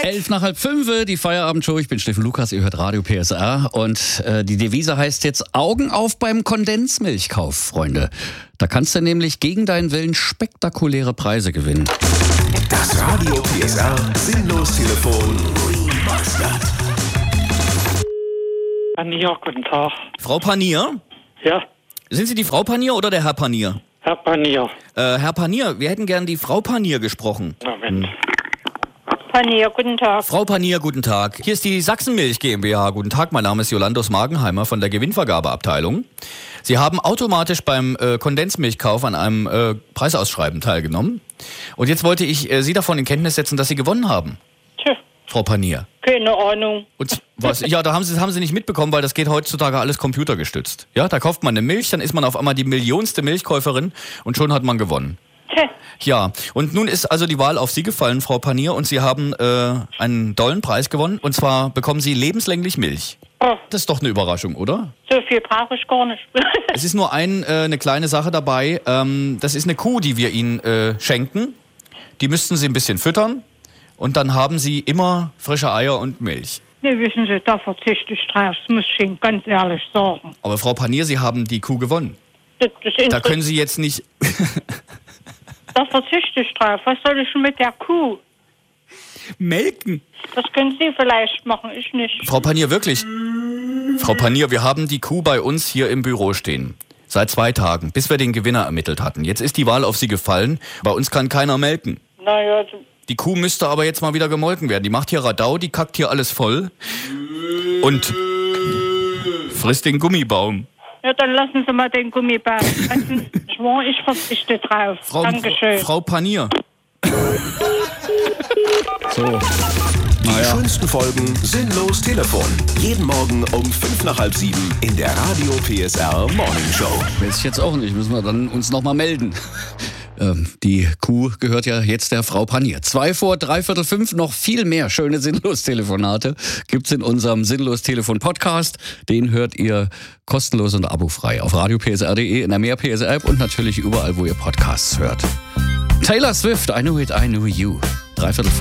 4:11, die Feierabendshow. Ich bin Steffen Lukas, ihr hört Radio PSR. Und die Devise heißt jetzt Augen auf beim Kondensmilchkauf, Freunde. Da kannst du nämlich gegen deinen Willen spektakuläre Preise gewinnen. Das Radio PSR Sinnlos-Telefon Remastered. Panier, guten Tag. Frau Panier? Ja, Sind Sie die Frau Panier oder der Herr Panier? Herr Panier. Herr Panier, wir hätten gern die Frau Panier gesprochen. Moment. Panier, guten Tag. Frau Panier, guten Tag. Hier ist die Sachsenmilch GmbH. Guten Tag, mein Name ist Jolandos Magenheimer von der Gewinnvergabeabteilung. Sie haben automatisch beim Kondensmilchkauf an einem Preisausschreiben teilgenommen. Und jetzt wollte ich Sie davon in Kenntnis setzen, dass Sie gewonnen haben. Tja, Frau Panier. keine Ahnung. Und was? Ja, da haben Sie nicht mitbekommen, weil das geht heutzutage alles computergestützt. Ja, da kauft man eine Milch, dann ist man auf einmal die millionste Milchkäuferin und schon hat man gewonnen. Tja, Ja, und nun ist also die Wahl auf Sie gefallen, Frau Panier, und Sie haben einen tollen Preis gewonnen. Und zwar bekommen Sie lebenslänglich Milch. oh, Das ist doch eine Überraschung, oder? so viel brauche ich gar nicht. Es ist nur eine kleine Sache dabei. Das ist eine Kuh, die wir Ihnen schenken. Die müssten Sie ein bisschen füttern. Und dann haben Sie immer frische Eier und Milch. Ne, wissen Sie, da verzichte ich drauf, das muss ich Ihnen ganz ehrlich sagen. Aber Frau Panier, Sie haben die Kuh gewonnen. Da können Sie jetzt nicht... Da verzichte ich drauf. Was soll ich mit der Kuh? melken. Das können Sie vielleicht machen, ich nicht. Frau Panier, wirklich? Frau Panier, wir haben die Kuh bei uns hier im Büro stehen. Seit 2 Tagen, bis wir den Gewinner ermittelt hatten. Jetzt ist die Wahl auf Sie gefallen. Bei uns kann keiner melken. Naja, Die Kuh müsste aber jetzt mal wieder gemolken werden. Die macht hier Radau, die kackt hier alles voll. Und frisst den Gummibaum. ja, dann lassen Sie mal den Gummibaum. Ich verzichte drauf. Dankeschön. Frau Panier. So. Die schönsten Folgen Sinnlos Telefon. Jeden Morgen um 6:55 in der Radio PSR Morning Show. Weiß ich jetzt auch nicht, müssen wir dann uns nochmal melden. Die Kuh gehört ja jetzt der Frau Panier. 4:45, noch viel mehr schöne Sinnlos-Telefonate gibt's in unserem Sinnlos-Telefon-Podcast. Den hört ihr kostenlos und abofrei auf radiopsr.de, in der Mehr PSR-App und natürlich überall, wo ihr Podcasts hört. Taylor Swift, I Knew It, I Knew You. 4:45.